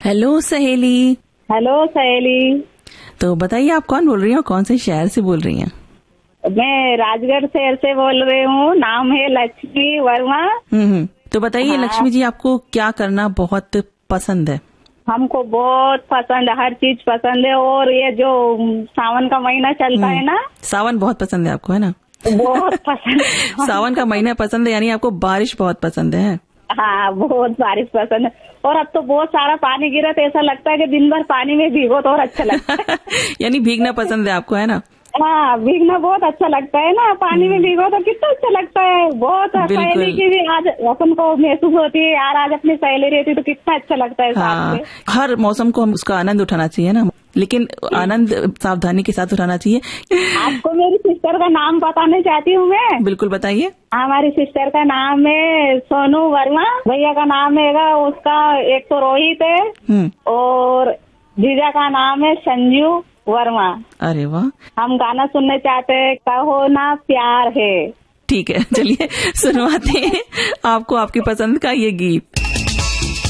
Hello सहेली। Hello सहेली। तो बताइए आप कौन बोल रही हैं और कौन से शहर से बोल रही हैं? मैं राजगढ़ शहर से बोल रही हूँ, नाम है लक्ष्मी वर्मा। तो बताइए हाँ। लक्ष्मी जी, आपको क्या करना बहुत पसंद है? हमको बहुत पसंद है, हर चीज पसंद है। और ये जो सावन का महीना चलता है ना, सावन बहुत पसंद है आपको, है ना? बहुत पसंद है। सावन का महीना पसंद है, यानी आपको बारिश बहुत पसंद है। हाँ, बहुत बारिश पसंद है। और अब तो बहुत सारा पानी गिरा तो ऐसा लगता है कि दिन भर पानी में भीगो तो और अच्छा लगता है। यानी भीगना पसंद है आपको, है ना? हाँ, भीगना बहुत अच्छा लगता है ना, पानी में भीगो तो कितना अच्छा लगता है। बहुत सहेली की भी आज अपन को महसूस होती है, यार आज अपनी सहेली रहती तो कितना अच्छा लगता है। साथ में हर मौसम को हम उसका आनंद उठाना चाहिए ना, लेकिन आनंद सावधानी के साथ उठाना चाहिए। आपको मेरी सिस्टर का नाम बताना चाहती हूँ मैं। बिल्कुल बताइए। हमारी सिस्टर का नाम है सोनू वर्मा, भैया का नाम है उसका एक तो रोहित है और जीजा का नाम है संजू वर्मा। अरे वाह। हम गाना सुनने चाहते हैं, कहो ना प्यार है। ठीक है, चलिए सुनवाते हैं आपको आपकी पसंद का ये गीत।